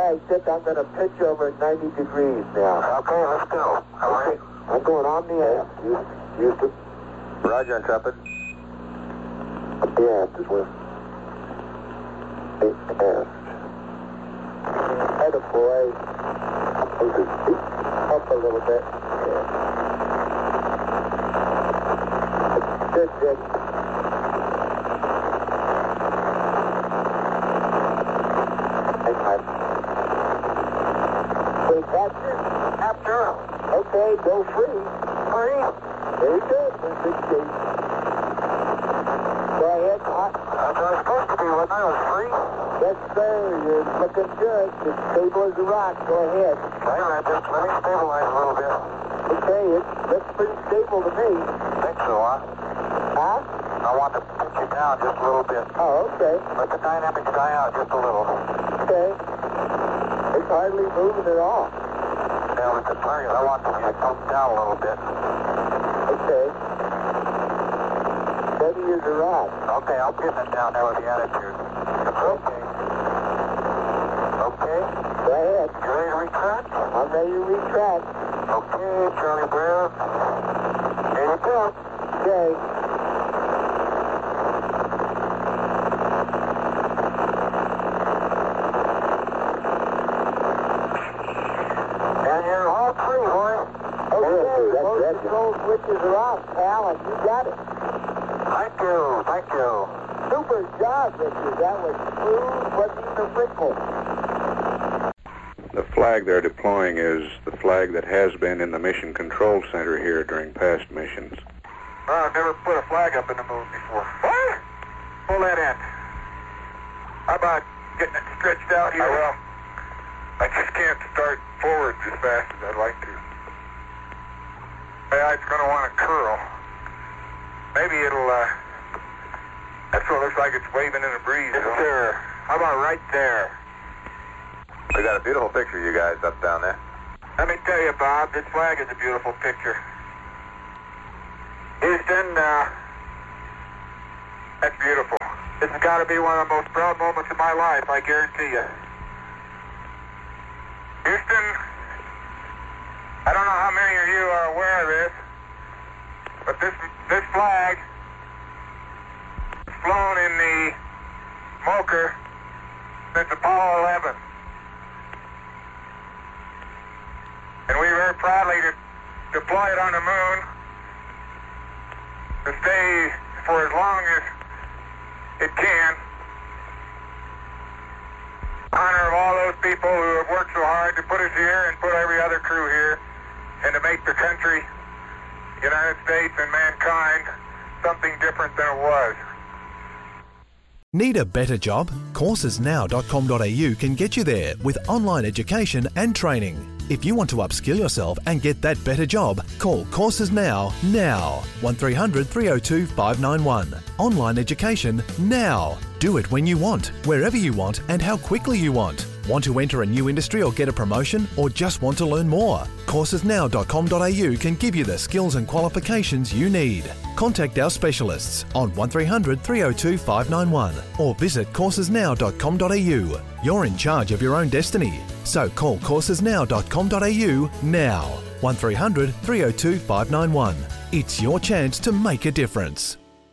except I'm going to pitch over at 90 degrees now. Okay, let's go. All right. I'm going on the aft. Houston. Roger, Intrepid. Up the aft as well. Aft. Atta boy. Up a little bit. Good, good. Wait, that's it. After. Okay, go free. Free. Very good. In good shape. Go ahead. I was supposed to be when I was free. Yes, sir. You're looking good. As stable as a rock. Go ahead. Wait a minute, just let me stabilize a little bit. Okay, it looks pretty stable to me. Think so, huh? Huh? I want to pitch it down just a little bit. Oh, okay. Let the dynamics die out just a little. Okay. It's hardly moving at all. Yeah, with the target, I want to come down a little bit. Okay. Steady as a rock. Okay, I'm getting it down there with the attitude. Okay. Okay. Go ahead. You ready to retract? I'm ready to retract. Okay, Charlie Brown. Here you go. Okay. And you're all free, boy. Okay, most control switches are off, pal, and you got it. Thank you, thank you. Super job, Richard. That was smooth, wasn't even a wrinkle. The flag they're deploying is the flag that has been in the Mission Control Center here during past missions. I've never put a flag up in the moon before. What? Pull that in. How about getting it stretched out here? I will. I just can't start forwards as fast as I'd like to. Yeah, it's going to want to curl. Maybe it'll, that's what it looks like it's waving in the breeze. Yes, sir. How about right there? We got a beautiful picture, you guys, up down there. Let me tell you, Bob, this flag is a beautiful picture. Houston, That's beautiful. this has got to be one of the most proud moments of my life, I guarantee you. Houston, I don't know how many of you are aware of this, but this flag has flown in the smoker since Apollo 11. And we very proudly deploy it on the moon to stay for as long as it can. Honor of all those people who have worked so hard to put us here and put every other crew here and to make the country, the United States and mankind, something different than it was. Need a better job? Coursesnow.com.au can get you there with online education and training. If you want to upskill yourself and get that better job, call Courses Now 1300 302 591. Online education now. Do it when you want, wherever you want, and how quickly you want. Want to enter a new industry or get a promotion, or just want to learn more? Coursesnow.com.au can give you the skills and qualifications you need. Contact our specialists on 1300 302 591 or visit coursesnow.com.au. You're in charge of your own destiny, so call coursesnow.com.au now. 1300 302 591. It's your chance to make a difference.